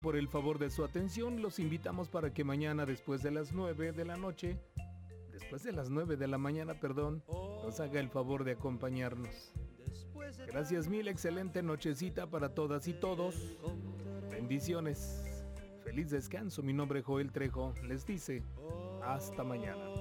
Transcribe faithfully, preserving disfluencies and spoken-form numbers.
por el favor de su atención. Los invitamos para que mañana después de las nueve de la noche, después de las nueve de la mañana, perdón, nos haga el favor de acompañarnos. Gracias mil, excelente nochecita para todas y todos. Bendiciones. Feliz descanso. Mi nombre es Joel Trejo. Les dice, hasta mañana.